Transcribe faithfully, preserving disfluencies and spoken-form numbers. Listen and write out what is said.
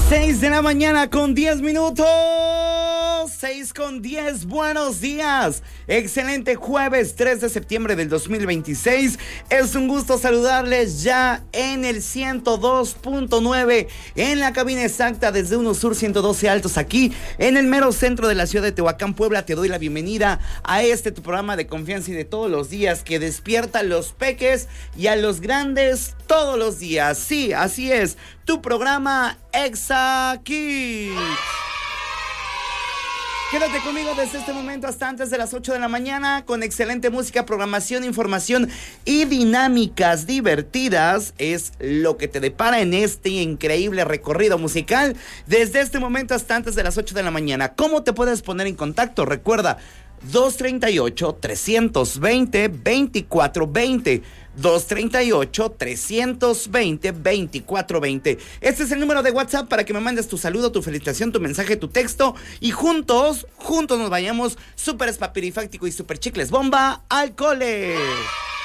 seis de la mañana con diez minutos. seis con diez, buenos días. Excelente jueves tres de septiembre del dos mil veintiséis. Es un gusto saludarles ya en el ciento dos punto nueve, en la cabina exacta desde Uno Sur ciento doce Altos, aquí en el mero centro de la ciudad de Tehuacán, Puebla. Te doy la bienvenida a este tu programa de confianza y de todos los días, que despierta a los peques y a los grandes todos los días. Sí, así es, tu programa Exa Kids. Quédate conmigo desde este momento hasta antes de las ocho de la mañana con excelente música, programación, información y dinámicas divertidas. Es lo que te depara en este increíble recorrido musical desde este momento hasta antes de las ocho de la mañana. ¿Cómo te puedes poner en contacto? Recuerda, dos treinta y ocho, trescientos veinte, veinticuatro veinte. dos treinta y ocho, trescientos veinte, veinticuatro veinte. Este es el número de WhatsApp para que me mandes tu saludo, tu felicitación, tu mensaje, tu texto y juntos, juntos nos vayamos súper espapirifáctico y súper chicles bomba al cole.